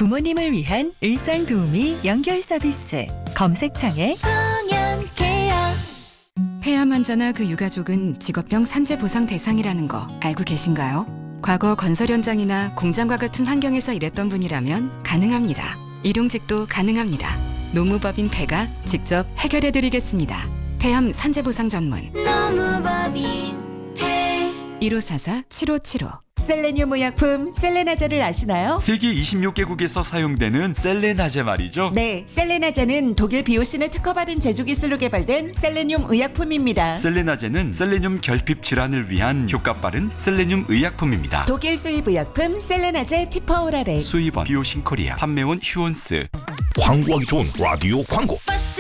부모님을 위한 일상 도우미 연결 서비스. 검색창에 청년케어. 폐암 환자나 그 유가족은 직업병 산재 보상 대상이라는 거 알고 계신가요? 과거 건설 현장이나 공장과 같은 환경에서 일했던 분이라면 가능합니다. 일용직도 가능합니다. 노무법인 폐가 직접 해결해드리겠습니다. 폐암 산재 보상 전문 노무법인 폐. 1544-7575. 셀레늄 의약품 셀레나제를 아시나요? 세계 26개국에서 사용되는 셀레나제 말이죠. 네, 셀레나제는 독일 비오신에 특허받은 제조기술로 개발된 셀레늄 의약품입니다. 셀레나제는 셀레늄 결핍 질환을 위한 효과 빠른 셀레늄 의약품입니다. 독일 수입 의약품 셀레나제 티퍼오라레. 수입원 비오신 코리아, 판매원 휴온스. 광고하기 좋은 라디오 광고. 버스